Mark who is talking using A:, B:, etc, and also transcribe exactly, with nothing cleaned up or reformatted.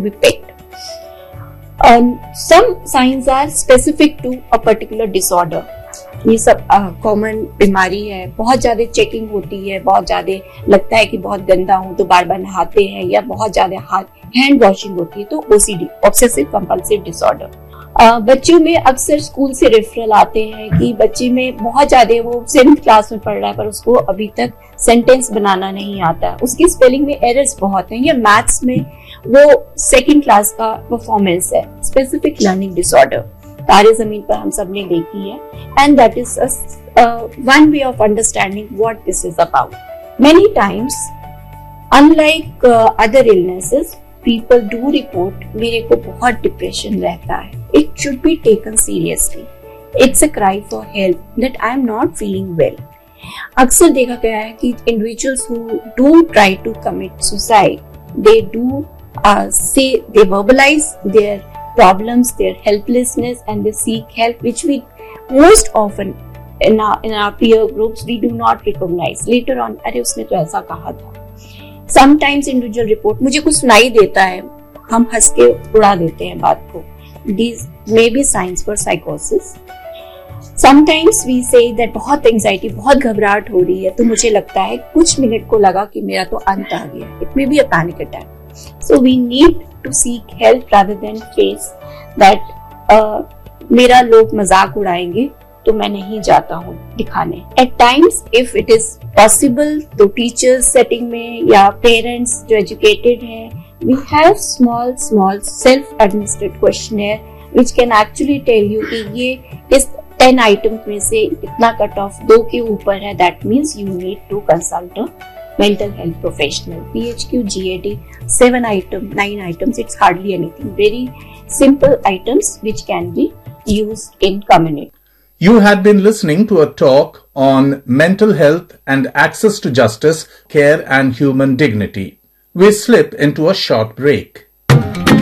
A: be picked. Um, some signs are specific to a particular disorder. ये सब common uh, बीमारी है, बहुत ज्यादा चेकिंग होती है, बहुत ज्यादा लगता है कि बहुत गंदा हूं तो बार बार नहाते हैं, या बहुत ज्यादा हाथ हैंड वॉशिंग होती है, तो ओसीडी, ऑब्सेसिव कंपल्सिव डिसऑर्डर. बच्चों में अक्सर स्कूल से रेफरल आते हैं कि बच्चे में बहुत ज्यादा, वो सेवेंथ क्लास में पढ़ रहा है पर उसको अभी तक सेंटेंस बनाना नहीं आता, उसकी स्पेलिंग में एरर्स बहुत हैं, या मैथ्स में वो सेकंड क्लास का परफॉर्मेंस है. स्पेसिफिक लर्निंग डिसऑर्डर तारे जमीन पर हम सब ने देखी है, and that is one way of understanding what this is about. Many times unlike other illnesses people do report मेरे को बहुत डिप्रेशन रहता है. It should be taken seriously. It's a cry for help that I am not feeling well. अक्सर देखा गया है कि individuals who don't try to commit suicide, they do से दे verbalise there problems, their helplessness, and they seek help, which we most often in our in our peer groups we do not recognize. Later on, अरे उसने तो ऐसा कहा था. Sometimes individual report, मुझे कुछ सुनाई देता है, हम हंस के उड़ा देते हैं बात को. These may be signs for psychosis. Sometimes we say that बहुत anxiety, बहुत घबराहट हो रही है, तो मुझे लगता है कुछ मिनट को लगा कि मेरा तो अंत आ गया. It may be a panic attack. So we need to seek help rather than face that uh, मेरा लोग मजाक उड़ाएंगे तो मैं नहीं जाता हूँ दिखाने. At times, if it is possible, तो teachers setting में या parents जो educated हैं, we have small small self-administered questionnaire which can actually tell you कि ये इस ten items में से इतना cut off दो के ऊपर है. That means you need to consult a mental health professional. P H Q, G A D, seven items, nine items, it's hardly anything. Very simple items which can be used in community.
B: You had been listening to a talk on mental health and access to justice, care and human dignity. We slip into a short break.